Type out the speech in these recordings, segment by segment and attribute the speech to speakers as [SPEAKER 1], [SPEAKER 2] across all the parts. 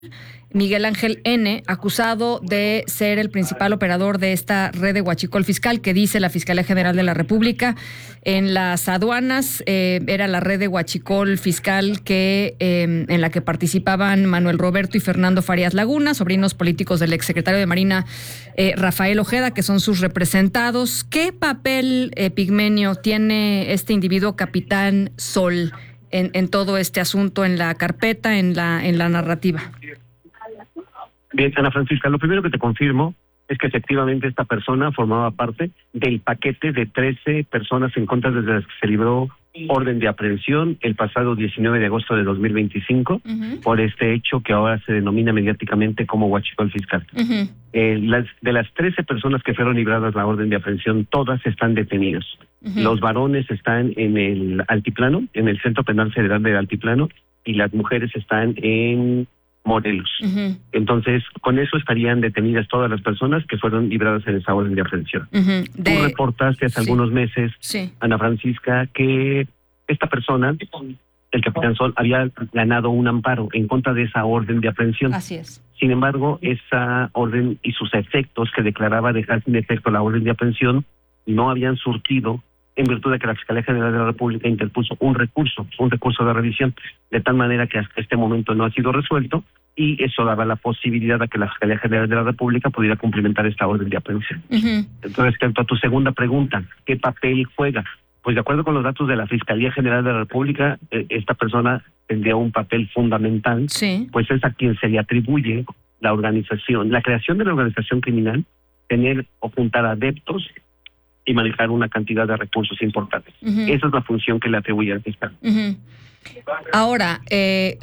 [SPEAKER 1] Miguel Ángel N., acusado de ser el principal operador de esta red de huachicol fiscal que dice la Fiscalía General de la República en las aduanas. Era la red de huachicol fiscal en la que participaban Manuel Roberto y Fernando Farías Laguna, sobrinos políticos del exsecretario de Marina Rafael Ojeda, que son sus representados. ¿Qué papel, Pigmenio, tiene este individuo Capitán Sol en todo este asunto, en la carpeta, en la narrativa?
[SPEAKER 2] Bien, Ana Francisca, lo primero que te confirmo es que efectivamente esta persona formaba parte del paquete de 13 personas en contra de las que se libró orden de aprehensión el pasado 19 de agosto de 2025 por este hecho que ahora se denomina mediáticamente como huachicol fiscal. De las 13 personas que fueron libradas la orden de aprehensión, todas están detenidas. Los varones están en el Altiplano, en el Centro Penal Federal del Altiplano, y las mujeres están en Morelos. Entonces, con eso estarían detenidas todas las personas que fueron libradas en esa orden de aprehensión. Tú reportaste hace algunos meses, Ana Francisca, que esta persona, el Capitán Sol, había ganado un amparo en contra de esa orden de aprehensión.
[SPEAKER 1] Así es.
[SPEAKER 2] Sin embargo, esa orden y sus efectos que declaraba dejar sin efecto la orden de aprehensión no habían surtido, en virtud de que la Fiscalía General de la República interpuso un recurso de revisión, de tal manera que hasta este momento no ha sido resuelto, y eso daba la posibilidad de que la Fiscalía General de la República pudiera cumplimentar esta orden de aprehensión. Entonces, respecto a tu segunda pregunta, ¿qué papel juega? Pues de acuerdo con los datos de la Fiscalía General de la República, esta persona tendría un papel fundamental, pues es a quien se le atribuye la creación de la organización criminal, tener o juntar adeptos y manejar una cantidad de recursos importantes. Esa es la función que le atribuye al fiscal.
[SPEAKER 1] Ahora, ¿es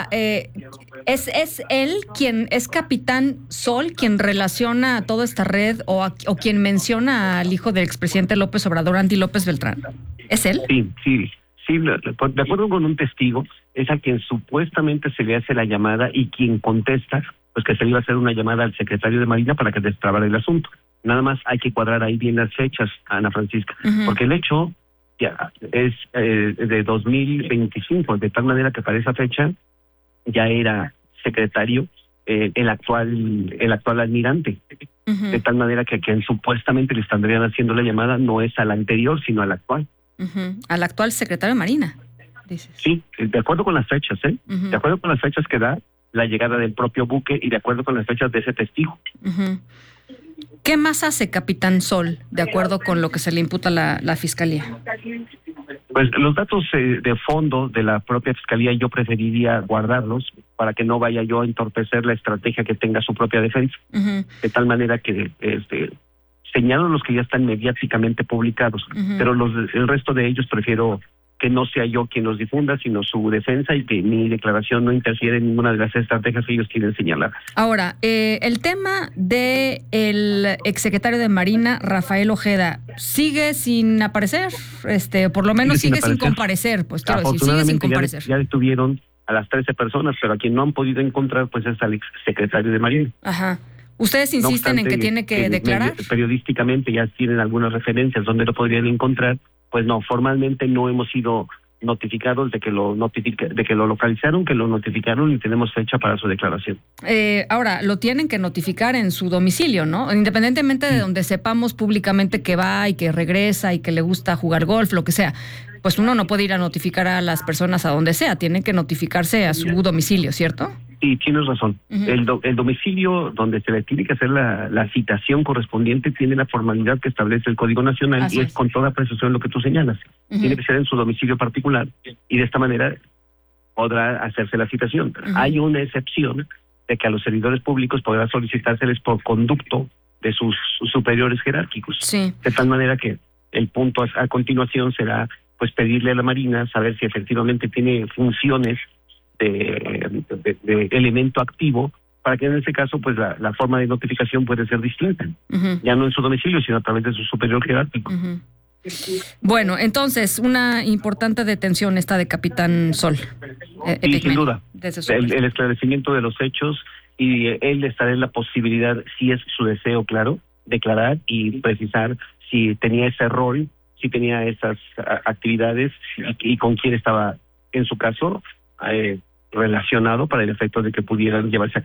[SPEAKER 1] él quien es Capitán Sol, quien relaciona a toda esta red o quien menciona al hijo del expresidente López Obrador, Andy López Beltrán? ¿Es él?
[SPEAKER 2] Sí. De acuerdo con un testigo, es a quien supuestamente se le hace la llamada y quien contesta, pues que se le iba a hacer una llamada al secretario de Marina para que destrabara el asunto. Nada más hay que cuadrar ahí bien las fechas, Ana Francisca, porque el hecho ya es de 2025, de tal manera que para esa fecha ya era secretario el actual almirante, de tal manera que a quien supuestamente le estarían haciendo la llamada no es al anterior, sino al actual.
[SPEAKER 1] Al actual secretario de Marina, dices.
[SPEAKER 2] Sí, de acuerdo con las fechas, de acuerdo con las fechas que da la llegada del propio buque y de acuerdo con las fechas de ese testigo.
[SPEAKER 1] ¿Qué más hace Capitán Sol, de acuerdo con lo que se le imputa a la Fiscalía?
[SPEAKER 2] Pues los datos de fondo de la propia Fiscalía yo preferiría guardarlos para que no vaya yo a entorpecer la estrategia que tenga su propia defensa. De tal manera que señalo los que ya están mediáticamente publicados, pero el resto de ellos prefiero que no sea yo quien los difunda, sino su defensa, y que mi declaración no interfiere en ninguna de las estrategias que ellos quieren señalar.
[SPEAKER 1] Ahora, el tema de el exsecretario de Marina, Rafael Ojeda, ¿sigue sin aparecer? Por lo menos sigue sin comparecer, pues quiero decir, sigue sin comparecer.
[SPEAKER 2] Ya detuvieron a las 13 personas, pero a quien no han podido encontrar, pues es al exsecretario de Marina.
[SPEAKER 1] ¿Ustedes insisten en que tiene que declarar?
[SPEAKER 2] Periodísticamente ya tienen algunas referencias donde lo podrían encontrar. Pues no, formalmente no hemos sido notificados de que lo localizaron, que lo notificaron y tenemos fecha para su declaración.
[SPEAKER 1] Ahora, lo tienen que notificar en su domicilio, ¿no? Independientemente de donde sepamos públicamente que va y que regresa y que le gusta jugar golf, lo que sea, pues uno no puede ir a notificar a las personas a donde sea, tienen que notificarse a su domicilio, ¿cierto?
[SPEAKER 2] Sí, tienes razón. El domicilio donde se le tiene que hacer la citación correspondiente tiene la formalidad que establece el Código Nacional y es con toda precisión lo que tú señalas. Tiene que ser en su domicilio particular y de esta manera podrá hacerse la citación. Hay una excepción de que a los servidores públicos podrá solicitárseles por conducto de sus superiores jerárquicos. De tal manera que el punto a continuación será pues pedirle a la Marina saber si efectivamente tiene funciones de elemento activo, para que en ese caso pues la forma de notificación puede ser distinta, ya no en su domicilio, sino a través de su superior jerárquico.
[SPEAKER 1] Bueno, entonces, una importante detención esta de Capitán Sol.
[SPEAKER 2] Sí, sin duda. El esclarecimiento de los hechos, y él estará en la posibilidad, si es su deseo, claro, declarar y precisar si tenía ese rol, si tenía esas actividades y con quién estaba, en su caso, relacionado para el efecto de que pudieran llevarse a